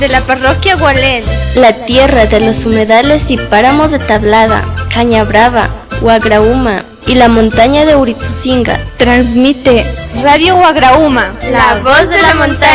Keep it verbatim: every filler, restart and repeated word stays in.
de la parroquia Gualén, la tierra de los humedales y páramos de Tablada, Cañabrava, Huagrauma y la montaña de Uritzunga. Transmite Radio Huagrauma, la voz de la montaña.